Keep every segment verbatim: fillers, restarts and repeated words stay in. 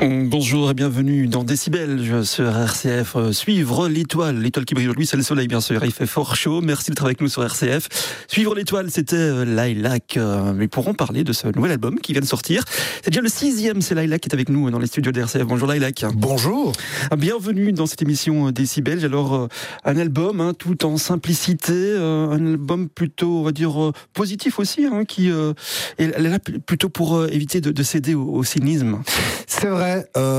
Bonjour et bienvenue dans Décibel sur R C F. Suivre l'étoile, l'étoile qui brille aujourd'hui, c'est le soleil bien sûr, il fait fort chaud, merci d'être avec nous sur R C F. Suivre l'étoile, c'était Lilac, mais pourrons parler de ce nouvel album qui vient de sortir. C'est déjà le sixième, c'est Lilac qui est avec nous dans les studios de R C F. Bonjour Lilac. Bonjour. Bienvenue dans cette émission Décibel. Alors un album hein, tout en simplicité, un album plutôt, on va dire, positif aussi, hein, qui euh, est là plutôt pour éviter de, de céder au, au cynisme. C'est vrai.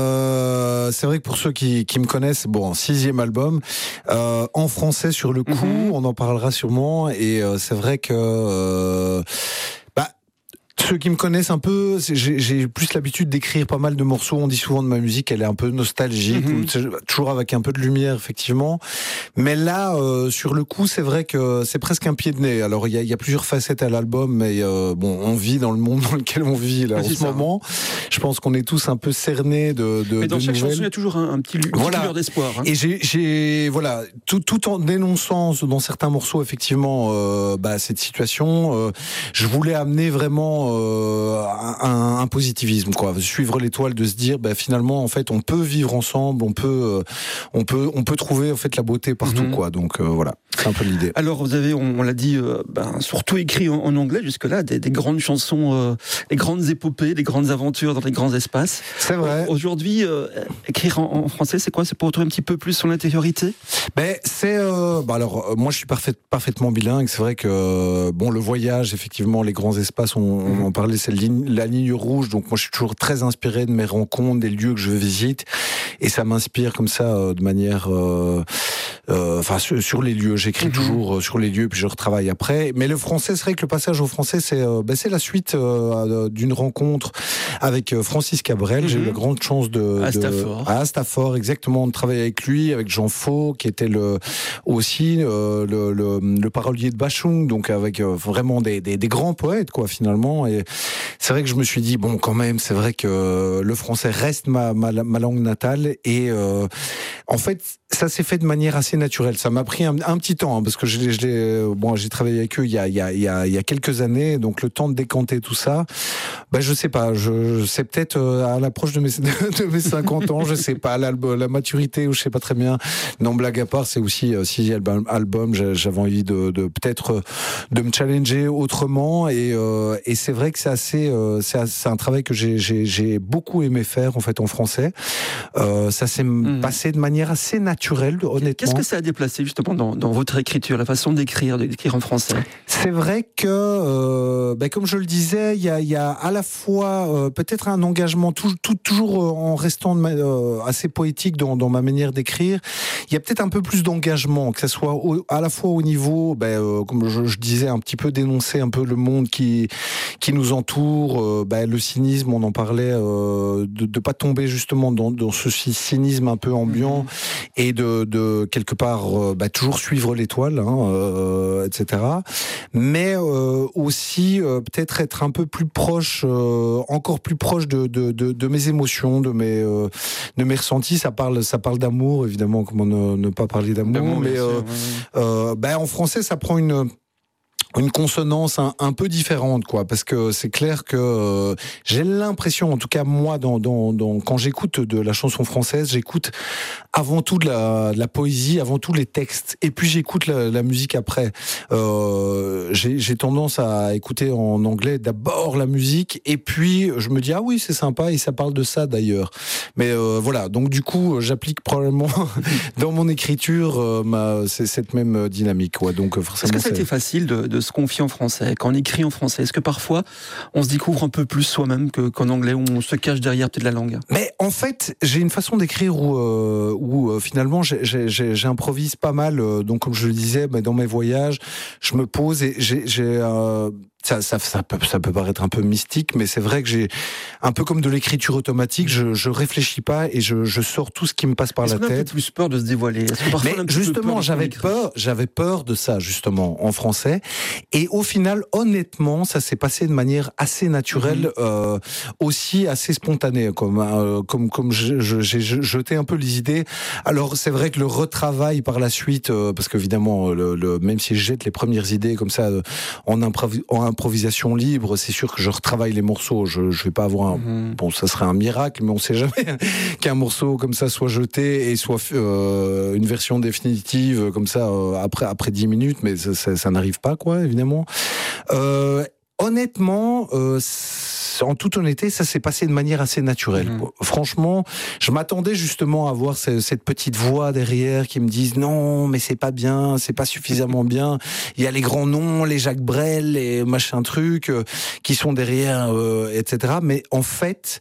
Euh, c'est vrai que pour ceux qui, qui me connaissent, bon, sixième album euh, en français sur le coup, mm-hmm. on en parlera sûrement. Et euh, c'est vrai que euh, bah, ceux qui me connaissent un peu, j'ai, j'ai plus l'habitude d'écrire pas mal de morceaux. On dit souvent de ma musique, elle est un peu nostalgique, mm-hmm. toujours avec un peu de lumière, effectivement. Mais là, euh, sur le coup, c'est vrai que c'est presque un pied de nez. Alors, il y a, y a plusieurs facettes à l'album, mais euh, bon, on vit dans le monde dans lequel on vit là, ah, en ce ça. moment. Je pense qu'on est tous un peu cernés de, de Mais dans de chaque nouvelles. chanson, il y a toujours un, un petit, lu- voilà. lueur d'espoir. Hein. Et j'ai, j'ai, voilà, tout, tout en dénonçant dans certains morceaux, effectivement, euh, bah, cette situation, euh, je voulais amener vraiment euh, un, un positivisme, quoi. Suivre l'étoile, de se dire, bah, finalement, en fait, on peut vivre ensemble, on peut, euh, on peut, on peut trouver en fait la beauté partout, mm-hmm. quoi. Donc euh, voilà, c'est un peu l'idée. Alors, vous avez, on, on l'a dit, euh, ben, surtout écrit en, en anglais jusque-là, des, des grandes chansons, euh, des grandes épopées, des grandes aventures dans les grands espaces. C'est vrai. Aujourd'hui, euh, écrire en, en français, c'est quoi? C'est pour retrouver un petit peu plus son intériorité? Ben, c'est, euh, bah alors, euh, moi, je suis parfait, parfaitement bilingue. C'est vrai que, euh, bon, le voyage, effectivement, les grands espaces, on, on en parlait, c'est ligne, la ligne rouge. Donc, moi, je suis toujours très inspiré de mes rencontres, des lieux que je visite. Et ça m'inspire comme ça, euh, de manière, euh, euh, enfin, sur, sur les lieux. J'écris mm-hmm. toujours euh, sur les lieux, puis je retravaille après. Mais le français, c'est vrai que le passage au français, c'est, euh, ben, c'est la suite euh, d'une rencontre avec euh, Francis Cabrel. Mm-hmm. J'ai eu la grande chance de, à de Stafford. à Stafford, exactement, de travailler avec lui, avec Jean Faux, qui était le aussi euh, le, le, le parolier de Bachung, donc avec euh, vraiment des, des, des grands poètes, quoi, finalement. Et c'est vrai que je me suis dit bon, quand même, c'est vrai que le français reste ma ma, ma langue natale. Et euh, en fait, ça s'est fait de manière assez naturelle. Ça m'a pris un, un petit temps, hein, parce que je, je l'ai, bon, j'ai travaillé avec eux il y a il y a il y a, il y a quelques années, donc le temps de décanter tout ça. Ben je sais pas, je c'est peut-être à l'approche de mes de mes cinquante ans, je sais pas, l'album, la maturité, ou je sais pas très bien. Non, blague à part, c'est aussi euh, sixième album, album, j'avais envie de, de peut-être de me challenger autrement, et euh, et c'est vrai que c'est assez, euh, c'est, c'est un travail que j'ai j'ai j'ai beaucoup aimé faire en fait en français. Euh, ça s'est mmh. passé de manière assez naturelle, honnêtement. Qu'est-ce que ça a déplacé justement dans, dans votre écriture, la façon d'écrire, d'écrire en français? C'est vrai que, euh, ben comme je le disais, il y a, il y a à la fois euh, peut-être un engagement tout, tout, toujours en restant euh, assez poétique dans, dans ma manière d'écrire. Il y a peut-être un peu plus d'engagement, que ça soit au, à la fois au niveau, ben, euh, comme je, je disais, un petit peu dénoncer un peu le monde qui qui nous entoure, euh, ben, le cynisme, on en parlait, euh, de de pas tomber justement dans, dans ce cynisme un peu ambiant, mmh. et de, de quelque part euh, ben, toujours suivre l'étoile, hein, euh, et cetera. Mais euh, aussi euh, peut-être être un peu plus proche, euh, encore plus proche de, de, de, de mes émotions, de mes, euh, de mes ressentis. Ça parle, ça parle d'amour, évidemment, comment ne, ne pas parler d'amour. d'amour mais euh, sûr, ouais. euh, ben, en français, ça prend une... une consonance un, un peu différente, quoi, parce que c'est clair que euh, j'ai l'impression, en tout cas moi, dans, dans, dans, quand j'écoute de la chanson française, j'écoute avant tout de la, de la poésie, avant tout les textes, et puis j'écoute la, la musique après. Euh, j'ai, j'ai tendance à écouter en anglais d'abord la musique, et puis je me dis ah oui c'est sympa et ça parle de ça d'ailleurs. Mais euh, voilà, donc du coup j'applique probablement dans mon écriture euh, ma, c'est cette même dynamique, quoi. Donc forcément. Est-ce que ça a c'est... été facile de, de se confier en français, quand on écrit en français? Est-ce que parfois on se découvre un peu plus soi-même que, qu'en anglais, où on se cache derrière peut-être la langue? Mais en fait, j'ai une façon d'écrire où, euh, où euh, finalement j'ai, j'ai, j'ai, j'improvise pas mal. Euh, donc comme je le disais, bah, dans mes voyages, je me pose et j'ai, j'ai euh, ça, ça, ça, peut, ça peut paraître un peu mystique, mais c'est vrai que j'ai un peu comme de l'écriture automatique. Je, je réfléchis pas et je, je sors tout ce qui me passe par Est-ce la qu'on a tête. peut-être plus peur de se dévoiler? Est-ce que parfois mais on a un petit justement, peu peur j'avais peur, j'avais peur de ça justement en français. Et au final, honnêtement, ça s'est passé de manière assez naturelle, mmh. euh, aussi assez spontanée. Comme euh, comme comme je, je, j'ai jeté un peu les idées. Alors c'est vrai que le retravail par la suite, euh, parce qu'évidemment, le, le, même si je jette les premières idées comme ça euh, en, improvi- en improvisation libre, c'est sûr que je retravaille les morceaux. Je je vais pas avoir un, mmh. bon, ça serait un miracle, mais on sait jamais qu'un morceau comme ça soit jeté et soit euh, une version définitive comme ça euh, après après dix minutes, mais ça, ça, ça n'arrive pas, quoi, évidemment. Euh, honnêtement, euh, en toute honnêteté, ça s'est passé de manière assez naturelle. Mmh. Franchement, je m'attendais justement à avoir cette petite voix derrière qui me dise non, mais c'est pas bien, c'est pas suffisamment bien. Il y a les grands noms, les Jacques Brel, les machin trucs euh, qui sont derrière, euh, et cetera. Mais en fait,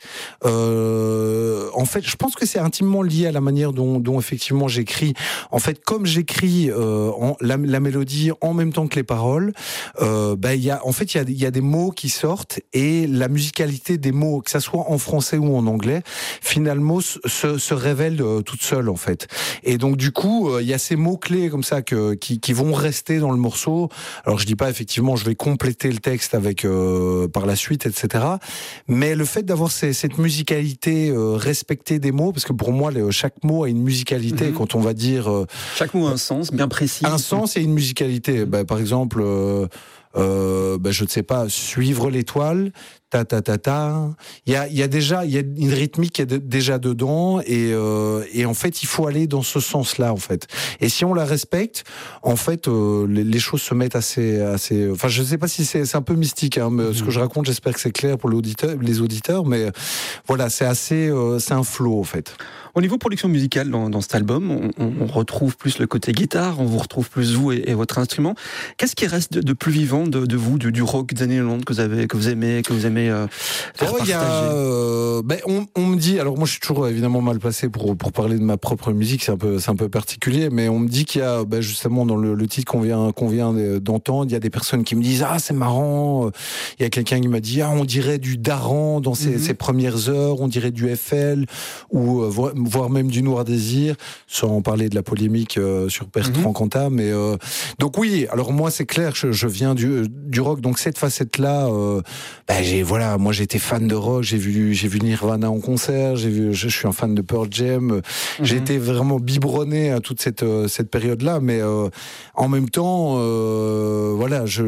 euh, en fait, je pense que c'est intimement lié à la manière dont, dont effectivement j'écris. En fait, comme j'écris euh, en, la, la mélodie en même temps que les paroles, euh, ben il y a, en fait, il y a, il y a des mots qui sortent et la musique musicalité des mots, que ça soit en français ou en anglais, finalement se, se révèle euh, toute seule en fait. Et donc du coup, il euh, y a ces mots clés comme ça que, qui, qui vont rester dans le morceau. Alors je dis pas effectivement, je vais compléter le texte avec euh, par la suite, et cetera. Mais le fait d'avoir ces, cette musicalité euh, respectée des mots, parce que pour moi, les, chaque mot a une musicalité. Mm-hmm. Quand on va dire euh, chaque mot a un sens bien précis. Un sens et une musicalité. Bah, par exemple. Euh, Euh, ben je ne sais pas, suivre l'étoile, ta ta ta ta. Il y a il y a déjà il y a une rythmique qui est de, déjà dedans et euh, et en fait il faut aller dans ce sens-là en fait. Et si on la respecte, en fait euh, les, les choses se mettent assez assez. Enfin je ne sais pas si c'est c'est un peu mystique hein, mais mmh. ce que je raconte, j'espère que c'est clair pour l'auditeur, les auditeurs, mais voilà c'est assez euh, c'est un flow en fait. Au niveau production musicale, dans, dans cet album, on, on, on retrouve plus le côté guitare, on vous retrouve plus vous et, et votre instrument. Qu'est-ce qui reste de, de plus vivant de, de vous, du, du rock des années quatre-vingt-dix que vous avez, que vous aimez, que vous aimez euh, faire oh, partager? Y a, euh, ben on, on me dit, alors moi je suis toujours évidemment mal placé pour pour parler de ma propre musique, c'est un peu c'est un peu particulier, mais on me dit qu'il y a ben justement dans le, le titre qu'on vient qu'on vient d'entendre, il y a des personnes qui me disent ah c'est marrant. Il y a quelqu'un qui m'a dit ah on dirait du Daran dans ses, mm-hmm. ses premières heures, on dirait du F L ou euh, voire même du Noir Désir, sans parler de la polémique euh, sur Bertrand mm-hmm. Cantat, mais euh, donc oui, alors moi c'est clair, je, je viens du, du rock, donc cette facette-là, euh, bah, j'ai voilà, moi j'étais fan de rock, j'ai vu j'ai vu Nirvana en concert, j'ai vu, je, je suis un fan de Pearl Jam, mm-hmm. j'ai été vraiment biberonné à toute cette cette période-là, mais euh, en même temps, euh, voilà, je,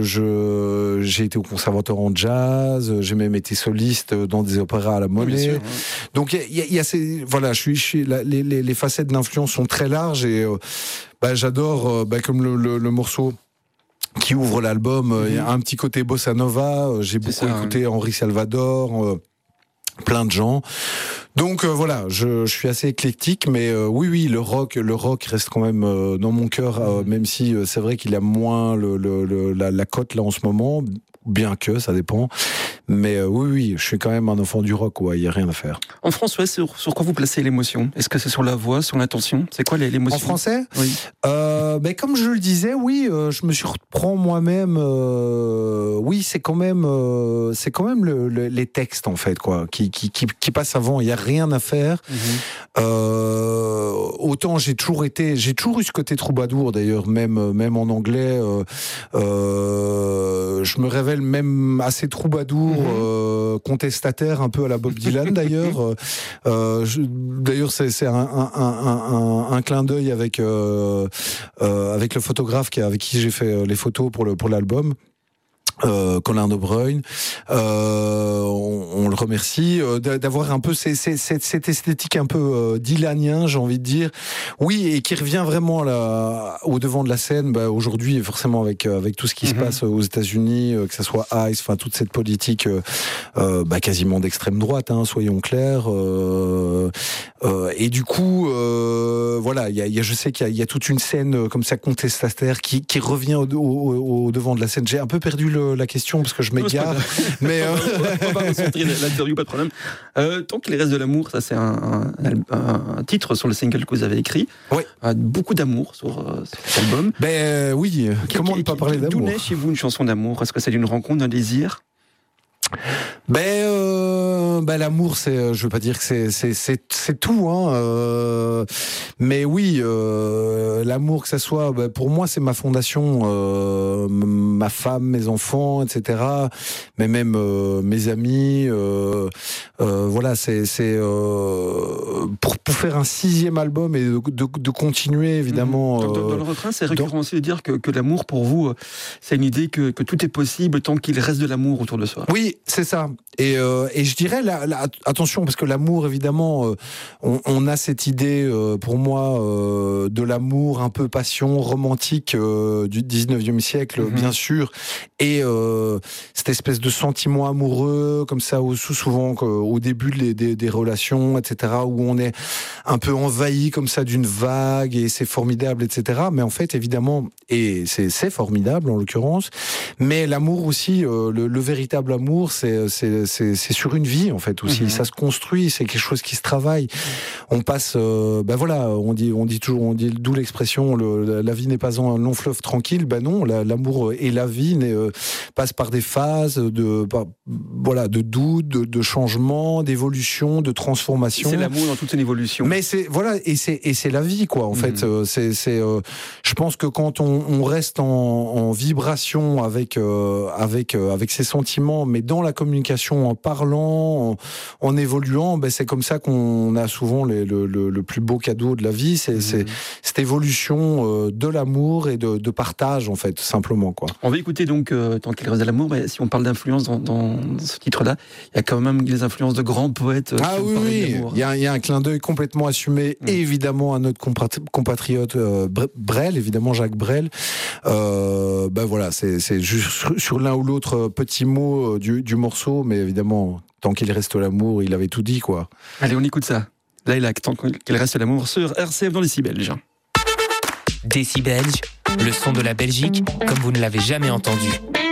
je j'ai été au conservatoire en jazz, j'ai même été soliste dans des opéras à la Monnaie, oui, sûr, ouais. Donc il y a, y a ces voilà, je suis, je suis la, Les, les, les facettes d'influence sont très larges et euh, bah, j'adore euh, bah, comme le, le, le morceau qui ouvre l'album, il mmh. y a un petit côté bossa nova, euh, j'ai beaucoup ça, écouté hein. Henri Salvador, euh, plein de gens. Donc euh, voilà, je, je suis assez éclectique, mais euh, oui, oui, le rock, le rock reste quand même euh, dans mon cœur, euh, même si euh, c'est vrai qu'il a moins le, le, le, la, la cote là en ce moment, bien que ça dépend. Mais euh, oui, oui, je suis quand même un enfant du rock, ouais, il y a rien à faire. En France, ouais, sur, sur quoi vous placez l'émotion? Est-ce que c'est sur la voix, sur l'intention? C'est quoi l'émotion? En français? Oui. Euh, ben comme je le disais, oui, euh, je me surprends moi-même. Euh, oui, c'est quand même, euh, c'est quand même le, le, les textes en fait, quoi, qui qui qui, qui passent avant. Il y a rien à faire. Mm-hmm. Euh, autant j'ai toujours été, j'ai toujours eu ce côté troubadour d'ailleurs, même même en anglais. Euh, euh, je me révèle même assez troubadour. Mmh. Euh, contestataire un peu à la Bob Dylan d'ailleurs. Euh, je, d'ailleurs c'est, c'est un, un, un, un, un clin d'œil avec euh, euh, avec le photographe qui, avec qui j'ai fait les photos pour le pour l'album. Euh, Colin De Bruyne, euh, on, on le remercie euh, d'avoir un peu ces, ces, cette, cette esthétique un peu euh, dylanien, j'ai envie de dire, oui, et qui revient vraiment là, au devant de la scène. Bah, aujourd'hui, forcément avec avec tout ce qui mm-hmm. se passe aux États-Unis, euh, que ça soit ICE, enfin toute cette politique euh, euh, bah, quasiment d'extrême droite, hein, soyons clairs. Euh, euh, et du coup, euh, voilà, il y a, y a, je sais qu'il y a, y a toute une scène comme ça contestataire qui qui revient au, au, au devant de la scène. J'ai un peu perdu le la question parce que je m'égare, mais euh... on va recentrer l'interview, pas de problème. Euh, tant qu'il reste de l'amour, ça c'est un, un, un titre sur le single que vous avez écrit. Oui. Euh, beaucoup d'amour sur, euh, sur cet album. Ben euh, oui. Comment ne pas parler d'amour? D'où naît chez vous une chanson d'amour? Est-ce que c'est d'une rencontre, d'un désir? Ben, euh, ben l'amour, c'est, je veux pas dire que c'est c'est c'est, c'est tout, hein. Euh, mais oui, euh, l'amour, que ça soit, ben pour moi, c'est ma fondation, euh, ma femme, mes enfants, et cetera. Mais même euh, mes amis. Euh, euh, voilà, c'est c'est euh, pour pour faire un sixième album et de de, de continuer évidemment. Mmh. Dans, dans, dans le refrain, c'est récurrent dans... aussi de dire que que l'amour pour vous, c'est une idée que que tout est possible tant qu'il reste de l'amour autour de soi. Oui, c'est ça. Et, euh, et je dirais, la, la, attention, parce que l'amour, évidemment, euh, on, on a cette idée, euh, pour moi, euh, de l'amour un peu passion romantique euh, du dix-neuvième siècle, mm-hmm. bien sûr, et euh, cette espèce de sentiment amoureux, comme ça, au, souvent au début des, des, des relations, et cetera, où on est un peu envahi comme ça d'une vague, et c'est formidable, et cetera. Mais en fait, évidemment, et c'est, c'est formidable en l'occurrence, mais l'amour aussi, euh, le, le véritable amour, c'est, c'est C'est, c'est sur une vie en fait aussi. Mmh. Ça se construit, c'est quelque chose qui se travaille. On passe, euh, ben voilà, on dit, on dit toujours, on dit d'où l'expression, le, la vie n'est pas un long fleuve tranquille. Ben non, la, l'amour et la vie euh, passent par des phases de, par, voilà, de doute, de, de changement, d'évolution, de transformation. C'est l'amour dans toute son évolution. Mais c'est voilà, et c'est et c'est la vie quoi. En mmh. fait, euh, c'est c'est. Euh, je pense que quand on, on reste en, en vibration avec euh, avec euh, avec ses sentiments, mais dans la communication, en parlant, en, en évoluant, ben c'est comme ça qu'on a souvent les, le, le, le plus beau cadeau de la vie, c'est, mmh. c'est cette évolution euh, de l'amour et de, de partage en fait, tout simplement quoi. On va écouter donc euh, tant qu'il reste de l'amour, mais si on parle d'influence dans, dans ce titre-là, il y a quand même les influences de grands poètes. Euh, ah oui, oui, il y a, il y a un clin d'œil complètement assumé, mmh. évidemment à notre compatriote euh, Brel, évidemment Jacques Brel. Euh, ben voilà, c'est, c'est juste sur, sur l'un ou l'autre petit mot du, du morceau, mais évidemment, tant qu'il reste l'amour, il avait tout dit, quoi. Allez, on écoute ça. Lilac, tant qu'il reste l'amour, sur R C F dans Décibelge. Décibelge, le son de la Belgique, comme vous ne l'avez jamais entendu.